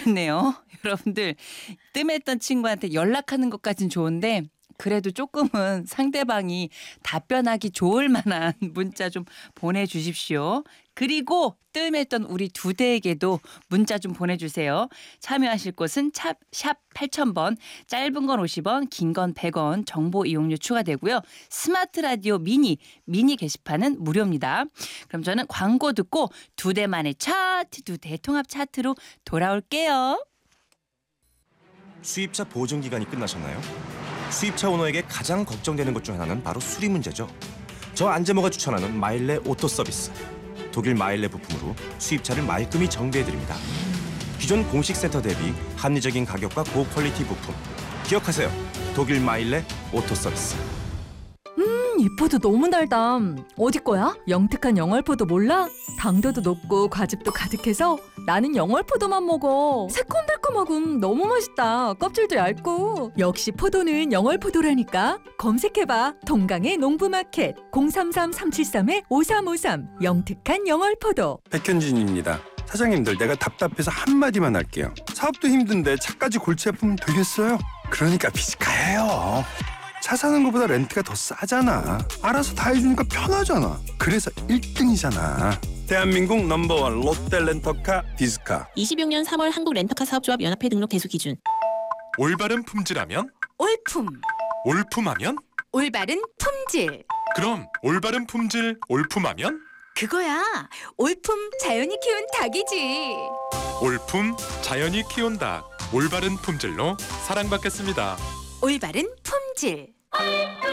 모르겠네요. 여러분들 뜸했던 친구한테 연락하는 것까진 좋은데 그래도 조금은 상대방이 답변하기 좋을 만한 문자 좀 보내주십시오. 그리고 뜸했던 우리 두 대에게도 문자 좀 보내주세요. 참여하실 곳은 샵 8000번, 짧은 건 50원, 긴 건 100원, 정보 이용료 추가되고요. 스마트 라디오 미니 게시판은 무료입니다. 그럼 저는 광고 듣고 두 대만의 차트, 두 대 통합 차트로 돌아올게요. 수입차 보증 기간이 끝나셨나요? 수입차 오너에게 가장 걱정되는 것 중 하나는 바로 수리 문제죠. 저 안재모가 추천하는 마일레 오토 서비스. 독일 마일레 부품으로 수입차를 말끔히 정비해드립니다. 기존 공식 센터 대비 합리적인 가격과 고퀄리티 부품. 기억하세요. 독일 마일레 오토 서비스. 이 포도 너무 달다. 어디 거야? 영특한 영월포도 몰라? 당도도 높고 과즙도 가득해서 나는 영월포도만 먹어. 새콤달콤하고 너무 맛있다. 껍질도 얇고. 역시 포도는 영월포도라니까. 검색해봐. 동강의 농부마켓 033-373-5353 영특한 영월포도. 백현진입니다. 사장님들, 내가 답답해서 한마디만 할게요. 사업도 힘든데 차까지 골치 아프면 되겠어요? 그러니까 비즈카예요. 차 사는 것보다 렌트가 더 싸잖아. 알아서 다 해주니까 편하잖아. 그래서 1등이잖아. 대한민국 넘버원 롯데 렌터카 비즈카. 26년 3월 한국 렌터카 사업조합 연합회 등록 대수 기준. 올바른 품질하면? 올품. 올품하면? 올바른 품질. 그럼 올바른 품질 올품하면? 그거야. 올품 자연이 키운 닭이지. 올품 자연이 키운 닭. 올바른 품질로 사랑받겠습니다. 올바른 품질.